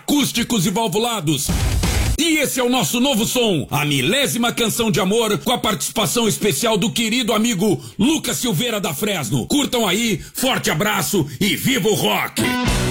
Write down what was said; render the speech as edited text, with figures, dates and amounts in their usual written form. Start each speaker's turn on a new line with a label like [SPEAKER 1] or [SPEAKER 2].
[SPEAKER 1] acústicos e valvulados. E esse é o nosso novo som, a 1000ª canção de amor, com a participação especial do querido amigo Lucas Silveira da Fresno. Curtam aí, forte abraço e viva o rock!